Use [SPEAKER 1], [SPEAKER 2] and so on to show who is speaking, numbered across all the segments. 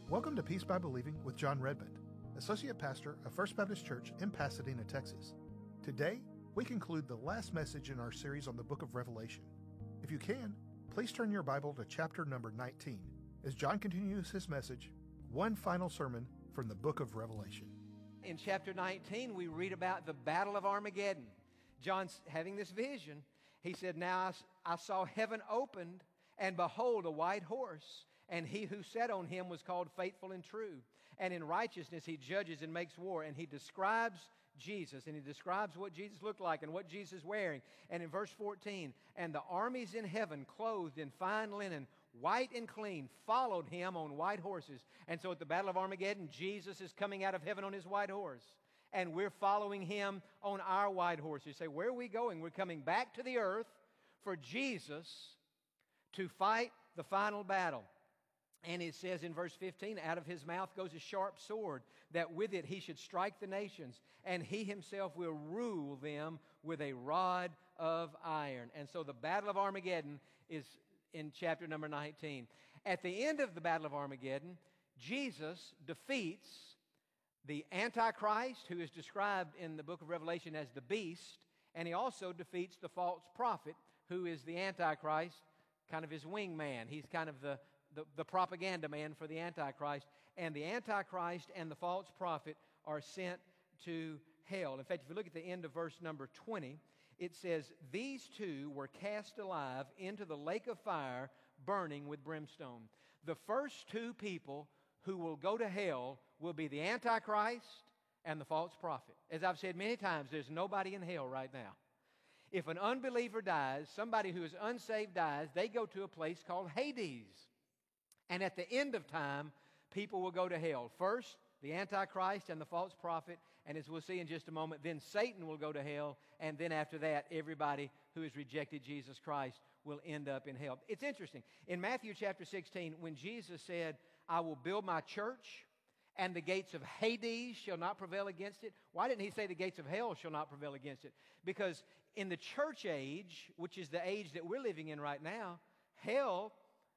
[SPEAKER 1] Welcome to Peace by Believing with John Redmond, Associate Pastor of First Baptist Church in Pasadena, Texas. Today, we conclude the last message in our series on the book of Revelation. If you can, please turn your Bible to chapter number 19 as John continues his message, one final sermon from the book of Revelation.
[SPEAKER 2] In chapter 19, we read about the Battle of Armageddon. John's having this vision. He said, "Now I saw heaven opened, and behold, a white horse. And he who sat on him was called Faithful and True. And in righteousness he judges and makes war." And he describes Jesus, and he describes what Jesus looked like and what Jesus is wearing. And in verse 14, "And the armies in heaven, clothed in fine linen, white and clean, followed him on white horses." And so at the Battle of Armageddon, Jesus is coming out of heaven on his white horse. And we're following him on our white horse. You say, where are we going? We're coming back to the earth for Jesus to fight the final battle. And it says in verse 15, "Out of his mouth goes a sharp sword, that with it he should strike the nations, and he himself will rule them with a rod of iron." And so the Battle of Armageddon is in chapter number 19. At the end of the Battle of Armageddon, Jesus defeats the Antichrist, who is described in the book of Revelation as the beast, and he also defeats the false prophet, who is the Antichrist, kind of his wingman. He's kind of the propaganda man for the Antichrist. And the Antichrist and the false prophet are sent to hell. In fact, if you look at the end of verse number 20, it says, "These two were cast alive into the lake of fire, burning with brimstone." The first two people who will go to hell will be the Antichrist and the false prophet. As I've said many times, there's nobody in hell right now. If an unbeliever dies, somebody who is unsaved dies, they go to a place called Hades. And at the end of time, people will go to hell. First, the Antichrist and the false prophet, and as we'll see in just a moment, then Satan will go to hell, and then after that, everybody who has rejected Jesus Christ will end up in hell. It's interesting. In Matthew chapter 16, when Jesus said, "I will build my church, and the gates of Hades shall not prevail against it," why didn't he say the gates of hell shall not prevail against it? Because in the church age, which is the age that we're living in right now, hell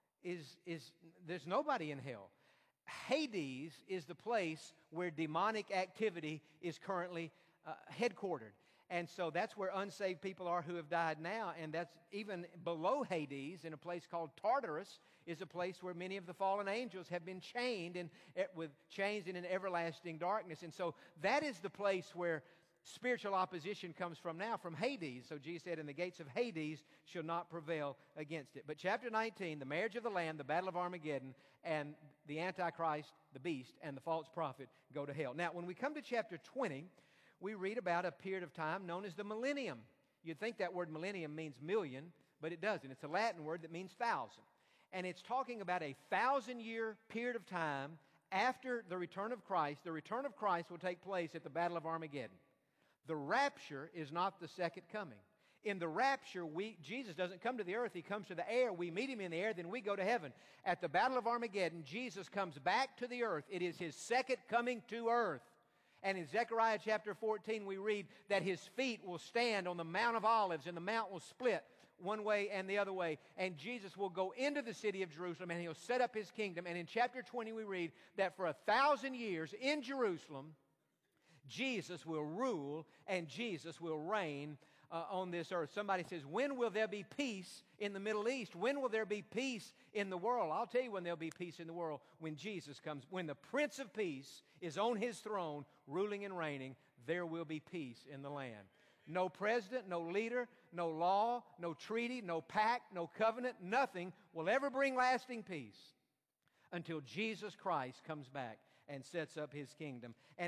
[SPEAKER 2] there's nobody in hell. Hades is the place where demonic activity is currently headquartered. And so that's where unsaved people are who have died now. And that's even below Hades, in a place called Tartarus, is a place where many of the fallen angels have been chained in an everlasting darkness. And so that is the place where spiritual opposition comes from now, from Hades. So Jesus said, "And the gates of Hades shall not prevail against it." But chapter 19, the marriage of the Lamb, the Battle of Armageddon, and the Antichrist, the beast, and the false prophet go to hell. Now, when we come to chapter 20, we read about a period of time known as the millennium. You'd think that word millennium means million, but it doesn't. It's a Latin word that means thousand. And it's talking about a 1,000-year period of time after the return of Christ. The return of Christ will take place at the Battle of Armageddon. The rapture is not the second coming. In the rapture, Jesus doesn't come to the earth. He comes to the air. We meet him in the air, then we go to heaven. At the Battle of Armageddon, Jesus comes back to the earth. It is his second coming to earth. And in Zechariah chapter 14, we read that his feet will stand on the Mount of Olives, and the mount will split one way and the other way. And Jesus will go into the city of Jerusalem, and he'll set up his kingdom. And in chapter 20, we read that for 1,000 years in Jerusalem, Jesus will rule and Jesus will reign on this earth. Somebody says, when will there be peace in the Middle East? When will there be peace in the world? I'll tell you when there'll be peace in the world. When Jesus comes, when the Prince of Peace is on his throne, ruling and reigning, there will be peace in the land. No president, no leader, no law, no treaty, no pact, no covenant, nothing will ever bring lasting peace until Jesus Christ comes back and sets up his kingdom. And